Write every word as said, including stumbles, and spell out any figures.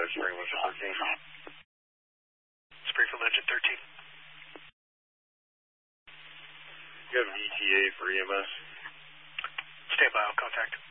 Springfield thirteen. Springfield engine thirteen. You have E T A for E M S? Stand by, I'll contact.